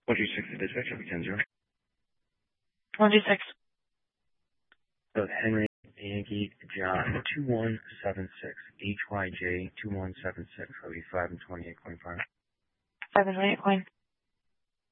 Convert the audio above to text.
126 to dispatch, I'll be 10-0. 126. So Henry Yankee John 2176 HYJ 2176. That'll be 5 and 28.5. 5 and 28 coin.